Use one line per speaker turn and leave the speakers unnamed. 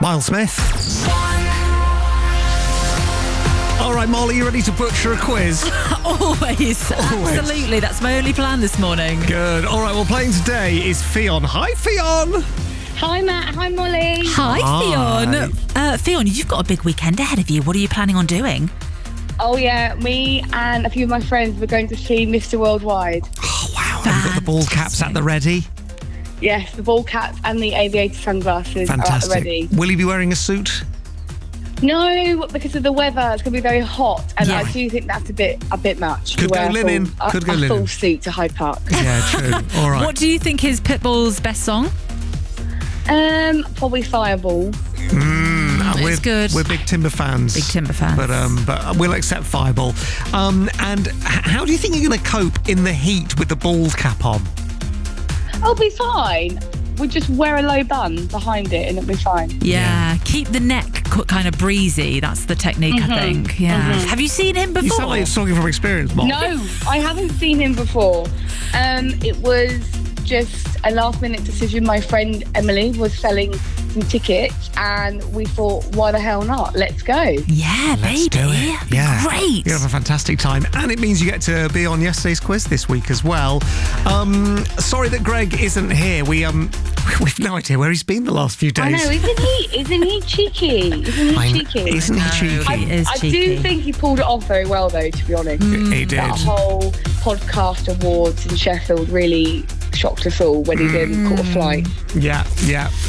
Miles Smith. All right, Molly, you ready to butcher a quiz?
Always. Absolutely. That's my only plan this morning.
Good. All right, well, playing today is Fionn. Hi, Fionn.
Hi, Matt. Hi, Molly.
Hi,
Hi.
Fionn. Fionn, you've got a big weekend ahead of you. What are you planning on doing?
Oh, yeah. Me and a few of my friends were going to see Mr. Worldwide.
Oh, wow. Have you got the ball caps at the ready?
Yes, the ball caps and the aviator sunglasses are at the
Fantastic.
ready.
Will you be wearing a suit?
No, because of the weather, it's going to be very hot, and
Yeah.
I do think that's a bit much.
Could
to wear
go linen.
A
Could go
full
linen.
suit to Hyde Park.
Yeah, true. All right.
What do you think is Pitbull's best song?
Probably Fireball.
It's good.
We're big Timber fans.
Big Timber fans.
But we'll accept Fireball. And how do you think you're going to cope in the heat with the ball cap on?
I'll be fine. We'll just wear a low bun behind it, and it'll be fine.
Yeah. Keep the neck kind of breezy. That's the technique, I think. Yeah. Have you seen him
You
before?
sound like you're talking from experience, Mark.
No, I haven't seen him before. It was just a last-minute decision. My friend Emily was selling some tickets, and we thought, why the hell not? Let's go.
Yeah,
Let's
baby.
do it. Yeah.
Great.
You have a fantastic time. And it means you get to be on yesterday's quiz this week as well. Sorry that Greg isn't here. We've no idea where he's been the last few
I
days.
know, isn't he cheeky? Isn't he cheeky?
Isn't he
No,
cheeky?
he is
I
cheeky.
do think he pulled it off very well, though, to be honest.
He did.
That whole podcast awards in Sheffield really shocked us all when he then caught a flight.
Yeah.